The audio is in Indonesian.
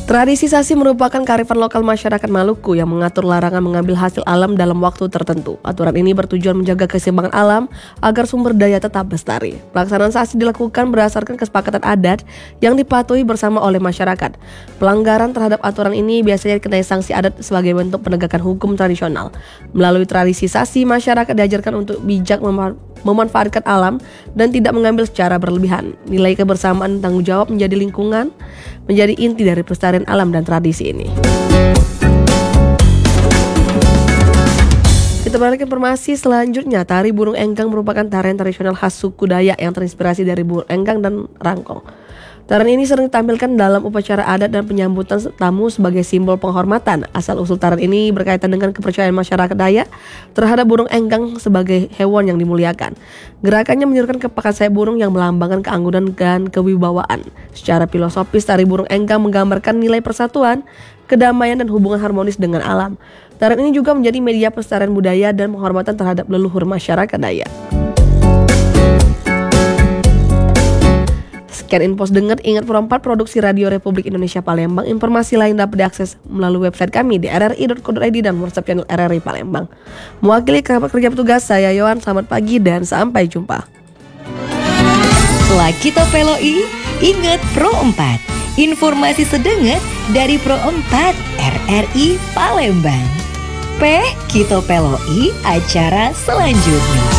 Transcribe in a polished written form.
Tradisi Sasi merupakan kearifan lokal masyarakat Maluku yang mengatur larangan mengambil hasil alam dalam waktu tertentu. Aturan ini bertujuan menjaga keseimbangan alam agar sumber daya tetap lestari. Pelaksanaan Sasi dilakukan berdasarkan kesepakatan adat yang dipatuhi bersama oleh masyarakat. Pelanggaran terhadap aturan ini biasanya dikenai sanksi adat sebagai bentuk penegakan hukum tradisional. Melalui tradisi Sasi, masyarakat diajarkan untuk bijak memanfaatkan alam dan tidak mengambil secara berlebihan. Nilai kebersamaan dan tanggung jawab menjadi lingkungan menjadi inti dari pelestarian alam dan tradisi ini. Kita beralih ke informasi selanjutnya. Tari Burung Enggang merupakan tarian tradisional khas suku Dayak yang terinspirasi dari burung enggang dan rangkong. Tarian ini sering ditampilkan dalam upacara adat dan penyambutan tamu sebagai simbol penghormatan. Asal-usul tarian ini berkaitan dengan kepercayaan masyarakat Dayak terhadap burung enggang sebagai hewan yang dimuliakan. Gerakannya menyerukan kepakan sayap burung yang melambangkan keanggunan dan kewibawaan. Secara filosofis, tari burung enggang menggambarkan nilai persatuan, kedamaian, dan hubungan harmonis dengan alam. Tarian ini juga menjadi media pelestarian budaya dan penghormatan terhadap leluhur masyarakat Dayak. Sekian info dengar, ingat Pro 4 produksi Radio Republik Indonesia Palembang. Informasi lain dapat diakses melalui website kami di rri.co.id dan WhatsApp channel RRI Palembang. Mewakili kerabat kerja petugas, saya Yohan. Selamat pagi dan sampai jumpa. Setelah kita peloi, ingat Pro 4. Informasi sedengar dari Pro 4 RRI Palembang. Kita peloi acara selanjutnya.